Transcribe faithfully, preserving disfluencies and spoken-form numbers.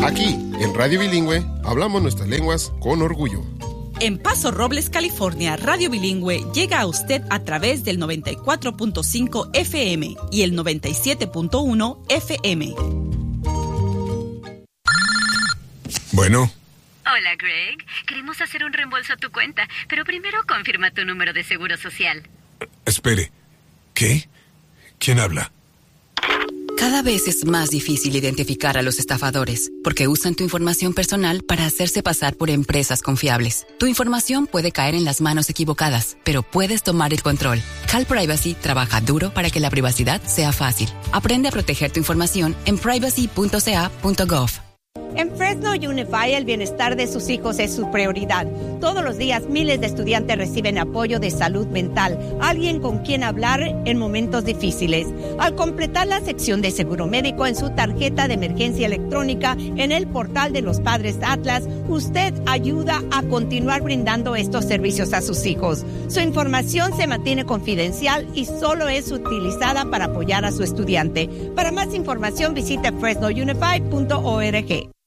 Aquí, en Radio Bilingüe, hablamos nuestras lenguas con orgullo. En Paso Robles, California, Radio Bilingüe llega a usted a través del noventa y cuatro punto cinco F M y el noventa y siete punto uno F M. Bueno. Hola, Greg. Queremos hacer un reembolso a tu cuenta, pero primero confirma tu número de seguro social. Espere. ¿Qué? ¿Quién habla? Cada vez es más difícil identificar a los estafadores, porque usan tu información personal para hacerse pasar por empresas confiables. Tu información puede caer en las manos equivocadas, pero puedes tomar el control. Cal Privacy trabaja duro para que la privacidad sea fácil. Aprende a proteger tu información en privacy punto c a punto gov. En Fresno Unified, el bienestar de sus hijos es su prioridad. Todos los días, miles de estudiantes reciben apoyo de salud mental, alguien con quien hablar en momentos difíciles. Al completar la sección de seguro médico en su tarjeta de emergencia electrónica en el portal de los Padres Atlas, usted ayuda a continuar brindando estos servicios a sus hijos. Su información se mantiene confidencial y solo es utilizada para apoyar a su estudiante. Para más información, visite fresno unified punto org.